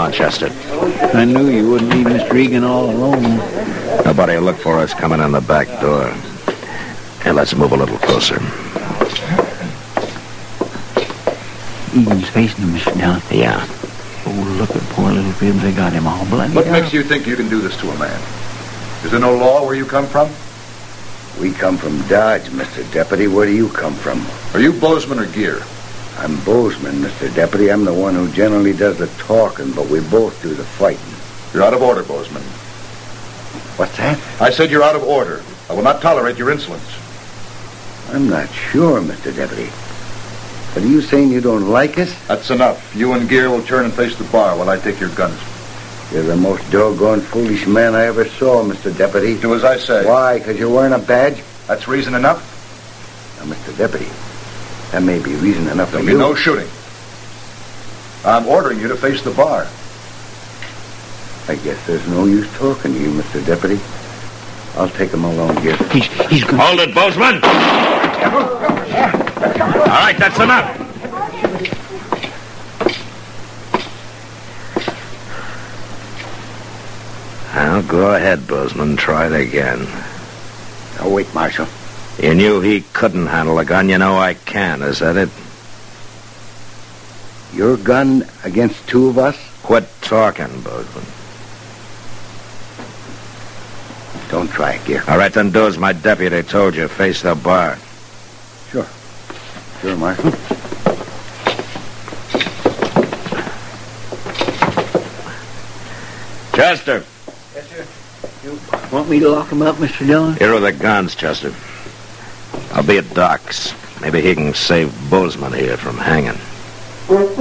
on, Chester. I knew you wouldn't leave Mr. Egan all alone. Nobody will look for us coming in the back door. And let's move a little closer. Egan's facing him, Mr. Dillon. Yeah. Oh, look at poor little Bibbs. They got him all bloody. What makes you think you can do this to a man? Is there no law where you come from? We come from Dodge, Mr. Deputy. Where do you come from? Are you Bozeman or Gear? I'm Bozeman, Mr. Deputy. I'm the one who generally does the talking, but we both do the fighting. You're out of order, Bozeman. What's that? I said you're out of order. I will not tolerate your insolence. I'm not sure, Mr. Deputy. But are you saying you don't like us? That's enough. You and Gear will turn and face the bar while I take your guns. You're the most doggone foolish man I ever saw, Mr. Deputy. Do as I say. Why? Because you're wearing a badge? That's reason enough? Now, Mr. Deputy, that may be reason enough for There'll you. be no shooting. I'm ordering you to face the bar. I guess there's no use talking to you, Mr. Deputy. I'll take him along here. He's going. Hold it, Bozeman! All right, that's enough. Now, go ahead, Bozeman. Try it again. Now, wait, Marshal. You knew he couldn't handle a gun. You know I can. Is that it? Your gun against two of us? Quit talking, Bozeman. Don't try it, Gear. All right, then do as my deputy told you. Face the bar. Sure. Sure, Marshal. Chester. Yes, sir. You want me to lock him up, Mr. Dillon? Here are the guns, Chester. I'll be at Doc's. Maybe he can save Bozeman here from hanging.